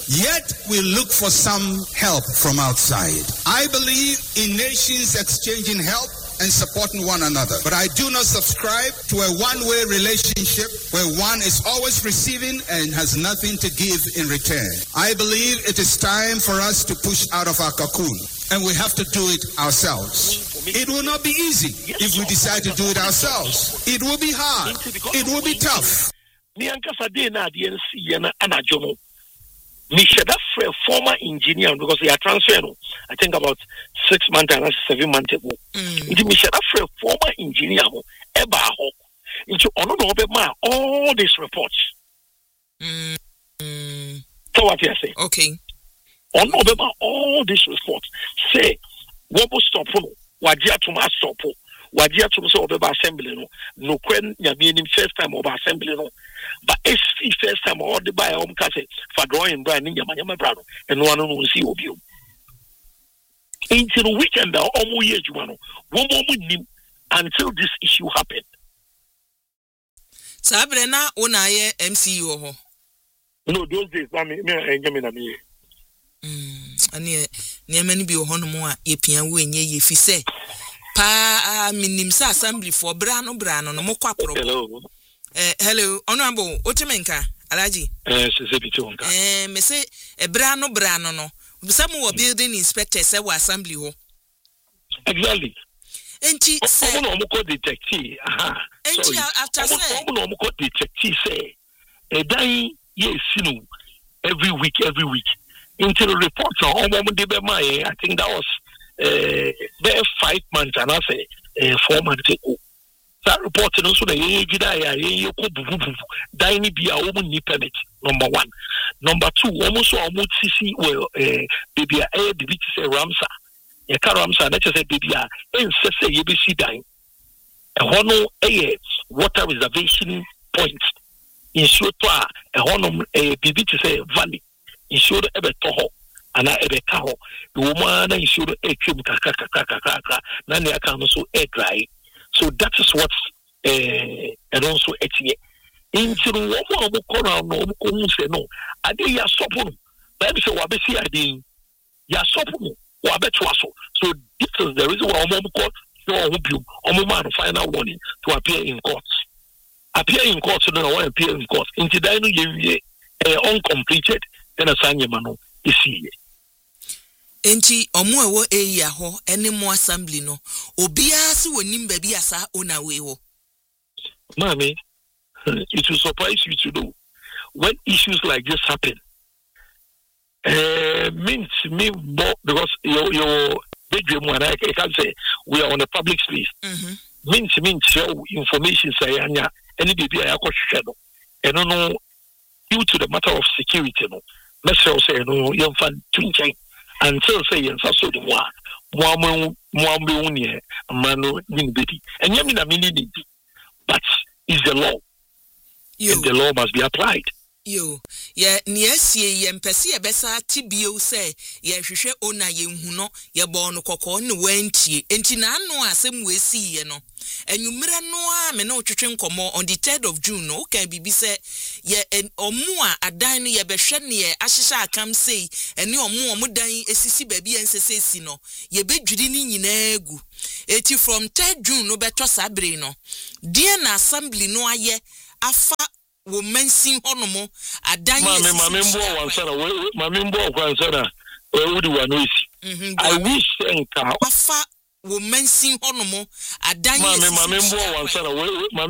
Yet we look for some help from outside. I believe in nations exchanging help and supporting one another. But I do not subscribe to a one-way relationship where one is always receiving and has nothing to give in return. I believe it is time for us to push out of our cocoon, and we have to do it ourselves. It will not be easy if we decide to do it ourselves. It will be hard. It will be tough. Mishada former engineer because they are transferred, I think about 6 months and 7 months ago. Mishada former engineer Ebaho into all these reports. So what you say? Okay. All these reports say Wobo stop Wajia to my stop. Wajia to so over assembly no quen Yaminim first time over assembly no. But it's the first time all the buy home cassette for drawing brand in Yamama Brado and one will see of you. Into the weekend, almost year, one moment until this issue happened. Sabrina, Unaye MCU. No, those days, I mean, near many be honor ye pian win ye if he say, Pa minimsa assembly for Brano Brano, no more quapro. Hello, Honorable Otemenka, Alaji. Me say a Brano no. Some were building inspectors say assembly ho. Exactly. And she said, detective. And she after say, detective say, a day yes, every week. Into the report on I think that was there 5 months and I say 4 months ago. That report also the Dine be a woman ni permit, number one. Number two, almost CC well baby a baby say Ramsa. A Ramsa, let's say baby and say ABC dine. A hono a water reservation point. In short a hono a baby to say valley. In short ebe toho. Ana ebe kaho. The woman in short a trim kaka. Nani account so a dry. So that is what and also etie. Into the woman corner no say no. I did ya sopon. Baby say wabesi adi ya sopon. Wabetwaso. So this is the reason why Omo court so man final warning to appear in court. Appear in court so no appear in court. Into dino ye uncompleted then assign mano is here. Enti omo ewo area ho ene mo assembly no obia se wonim ba bi asa ona we ho. Mami, it will surprise you to know when issues like this happen. Means me more because your bedroom when I can say we are on a public space. Means show information say anya any baby I shadow. And no due to the matter of security no. Let's say no young fan twinching. Until say and so the one manu minibedi and yamina minidi, but is the law, and the law must be applied. Yo, yeah, neasie yempesi ebesa tibio say ye hwehwe ona ye huno ye bo no kokko ne wantie enti na anu asem we si ye no enwumre no a me no twetwe nkomo on the 3rd of June no kan bibi say ye omu a adan no ye behwe ne ye ahyehye akam sei ene omu dan esisi baabi ensese si no ye bedwiri ni nyina egu eti from 3rd June no beto sabre no die na assembly no aye afa women sing honomo adan yes mamembo wansana mamembo wansana we do one I wish enka afa women sing honomo adan yes mamembo wansana